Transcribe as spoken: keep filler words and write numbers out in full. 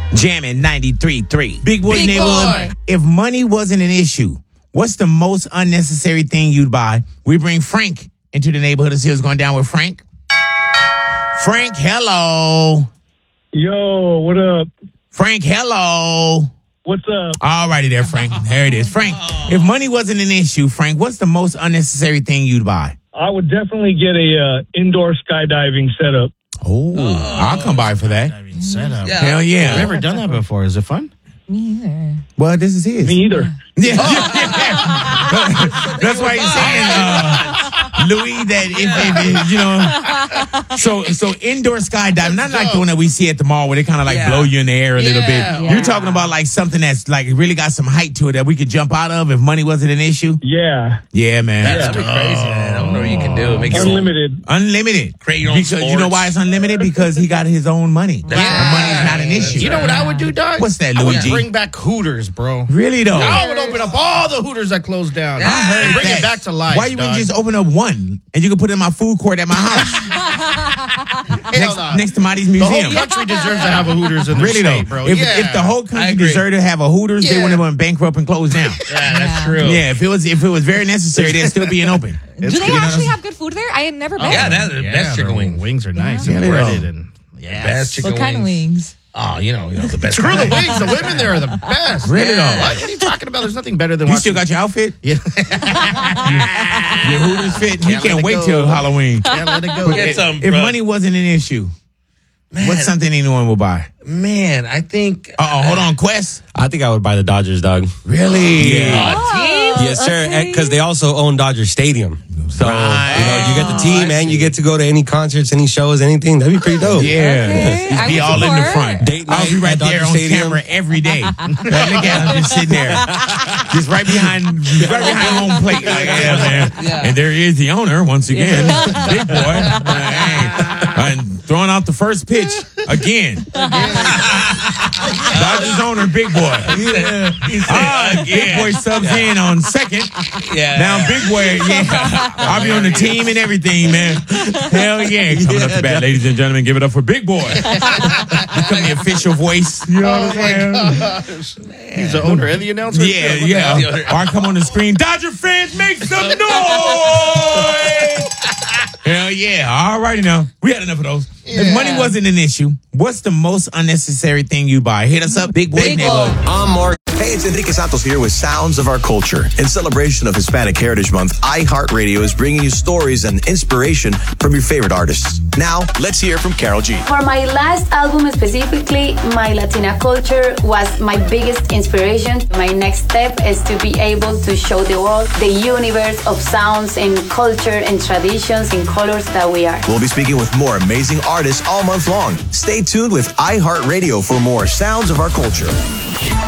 Jamming ninety-three point three. Big Boy Big Neighborhood. Boy. If money wasn't an issue, what's the most unnecessary thing you'd buy? We bring Frank into the neighborhood to see what's going down with Frank. Frank, hello. Yo, what up? Frank, hello. What's up? All righty there, Frank. There it is. Frank, if money wasn't an issue, Frank, what's the most unnecessary thing you'd buy? I would definitely get a uh, indoor skydiving setup. Oh, I'll come by for that. Setup. Yeah. Hell yeah. I've never done that before. Is it fun? Me either. Well, this is his. Me either. Yeah. That's why he's saying, uh, Louis, that if, if, if, you know, so so indoor skydiving, not like the one that we see at the mall where they kind of like Yeah. blow you in the air a little Yeah. bit. You're talking about like something that's like really got some height to it that we could jump out of if money wasn't an issue. Yeah. Yeah, man. That'd be crazy, man. I don't know what you can do. Make your own- Unlimited. Unlimited. Create your own because you know sports. why it's unlimited? Because he got his own money. Yeah. The money's not an issue. You know what I would do, Doug? What's that, I would Luigi? bring back Hooters, bro. Really though? I would open up all the Hooters that closed down. I heard and bring that. it back to life. Why you wouldn't dog. just open up one and you can put it in my food court at my house Hell next, no. next to Marty's The whole museum? country deserves to have a Hooters in the Really state, though, bro. if, yeah. if the whole I country agree. deserved to have a Hooters, they Yeah. wouldn't have went bankrupt and closed down. Yeah, that's true. Yeah, if it was if it was very necessary, they'd still be in open. Do they actually have good food there? I had never been. Yeah, that's the yeah, best chicken their wings. Wings are nice Yeah, and they breaded are. and yeah. Best chicken What kind of wings? Oh, you know, you know the best. Screw the kind. wings. The women there are the best. Really yeah. though? What? what are you talking about? There's nothing better than You watching. still got your outfit? Yeah. Your Hooters fit? You Can't let can't it wait go. till Halloween. Can't let it go. Get If, some, if bro. money wasn't an issue, what's something anyone will buy? Man, I think. Uh oh, hold on, Quest. I think I would buy the Dodgers, dog. Really? Yeah. Oh, Yes, sir. okay. Because they also own Dodger Stadium. So, Right. you know, you get the Oh, team I and see. you get to go to any concerts, any shows, anything. That'd be pretty dope. Yeah. Okay. Just I be would all in the support. front. Date I'll night be right at Dodger there on Stadium. camera every day. Like, look at him just sitting there. Just right behind right behind home plate. Like, yeah, man. Yeah. And there is the owner once again. Big boy. Hey. And throwing out the first pitch again. Dodgers owner, Big Boy. Ah, Big Boy subs in on second. Yeah. Now Big Boy, yeah. I'll be on the team and everything, man. Hell yeah. Coming up to bat, ladies and gentlemen, give it up for Big Boy. Become the official voice. You know what I'm saying? He's the owner and the announcer. Yeah, yeah. Or I come on the screen. Dodger fans, make some noise! Hell yeah. All righty now. We had enough of those. If money wasn't an issue, what's the most unnecessary thing you buy? Hit us up, Big Boy Big Neighborhood. I'm Mark. Hey, it's Enrique Santos here with Sounds of Our Culture. In celebration of Hispanic Heritage Month, iHeartRadio is bringing you stories and inspiration from your favorite artists. Now, let's hear from Carol G. For my last album specifically, my Latina culture was my biggest inspiration. My next step is to be able to show the world the universe of sounds and culture and traditions and colors that we are. We'll be speaking with more amazing artists all month long. Stay tuned with iHeartRadio for more Sounds of Our Culture.